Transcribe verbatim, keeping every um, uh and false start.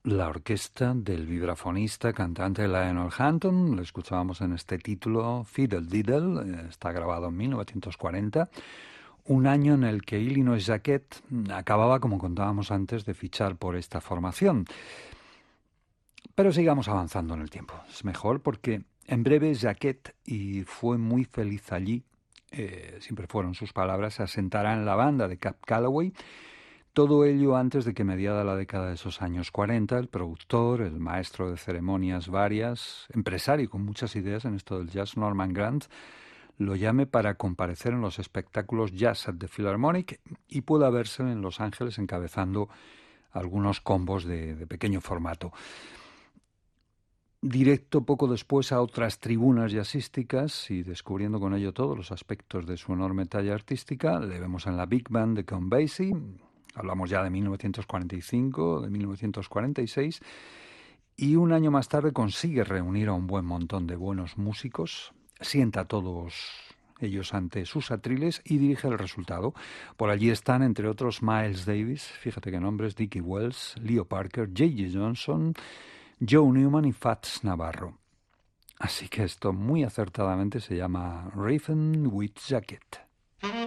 La orquesta del vibrafonista, cantante Lionel Hampton, lo escuchábamos en este título, Fiddle Diddle, eh, está grabado en mil novecientos cuarenta, un año en el que Illinois Jacquet acababa, como contábamos antes, de fichar por esta formación. Pero sigamos avanzando en el tiempo, es mejor porque en breve Jacquet, y fue muy feliz allí, eh, siempre fueron sus palabras, se asentará en la banda de Cab Calloway. Todo ello antes de que, mediada la década de esos años cuarenta, el productor, el maestro de ceremonias varias, empresario con muchas ideas en esto del jazz, Norman Grant, lo llame para comparecer en los espectáculos Jazz at the Philharmonic y pueda verse en Los Ángeles encabezando algunos combos de, de pequeño formato. Directo poco después a otras tribunas jazzísticas y descubriendo con ello todos los aspectos de su enorme talla artística, le vemos en la Big Band de Count Basie. Hablamos ya de mil novecientos cuarenta y cinco, de mil novecientos cuarenta y seis, y un año más tarde consigue reunir a un buen montón de buenos músicos, sienta a todos ellos ante sus atriles y dirige el resultado. Por allí están, entre otros, Miles Davis, fíjate qué nombres, Dickie Wells, Leo Parker, J J Johnson, Joe Newman y Fats Navarro. Así que esto muy acertadamente se llama Rhythm with Jacket.